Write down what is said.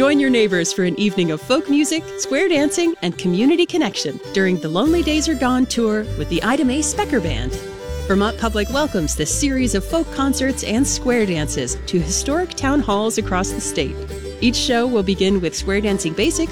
Join your neighbors for an evening of folk music, square dancing, and community connection during the Lonely Days Are Gone tour with the Ida Mae Specker Band. Vermont Public welcomes this series of folk concerts and square dances to historic town halls across the state. Each show will begin with square dancing basics